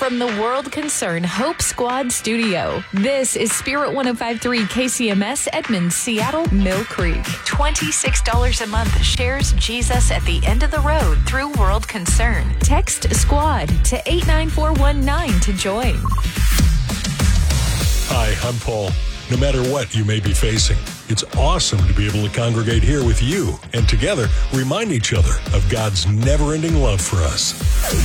from the World Concern Hope Squad studio. This is Spirit 105.3 KCMS, Edmonds, Seattle, Mill Creek. $26 a month shares Jesus at the end of the road through World Concern. Text SQUAD to 89419 to join. Hi, I'm Paul. No matter what you may be facing, it's awesome to be able to congregate here with you and together remind each other of God's never-ending love for us.